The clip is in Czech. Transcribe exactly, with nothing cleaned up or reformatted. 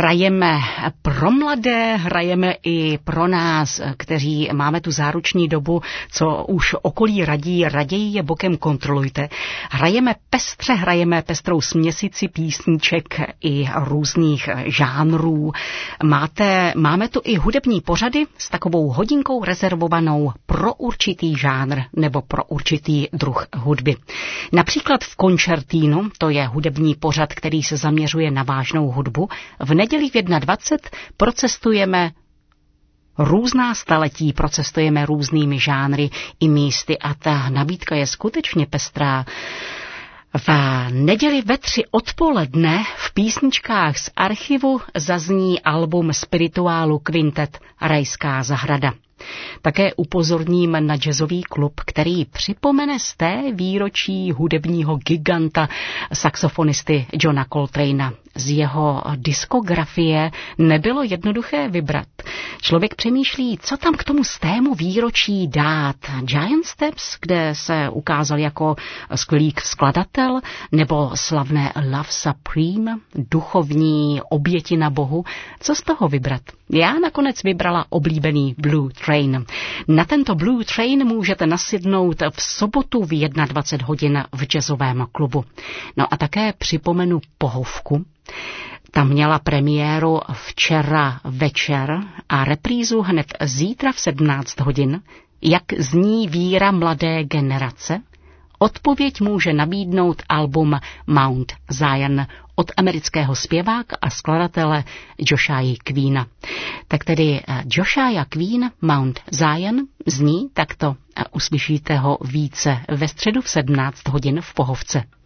Hrajeme pro mladé, hrajeme i pro nás, kteří máme tu záruční dobu, co už okolí radí, raději je bokem kontrolujte. Hrajeme pestře, hrajeme pestrou směsici písniček i různých žánrů. Máte, máme tu i hudební pořady s takovou hodinkou rezervovanou pro určitý žánr nebo pro určitý druh hudby. Například v Concertino, to je hudební pořad, který se zaměřuje na vážnou hudbu, v neděli v dvacet jedna procestujeme různá staletí, procestujeme různými žánry i místy a ta nabídka je skutečně pestrá. V neděli ve tři odpoledne v písničkách z archivu zazní album spirituálu Quintet Rajská zahrada. Také upozorním na jazzový klub, který připomene z té výročí hudebního giganta saxofonisty Johna Coltrana. Z jeho diskografie nebylo jednoduché vybrat. Člověk přemýšlí, co tam k tomu stému výročí dát. Giant Steps, kde se ukázal jako skvělý skladatel, nebo slavné Love Supreme, duchovní oběti na Bohu. Co z toho vybrat? Já nakonec vybrala oblíbený Blue Train. Na tento Blue Train můžete nasednout v sobotu v dvacet jedna hodin v jazzovém klubu. No a také připomenu Pohovku. Ta měla premiéru včera večer a reprízu hned zítra v sedmnáct hodin. Jak zní víra mladé generace? Odpověď může nabídnout album Mount Zion od amerického zpěváka a skladatele Josiahy Queena. Tak tedy Josiah Queen Mount Zion zní takto a uslyšíte ho více ve středu v sedmnáct hodin v Pohovce.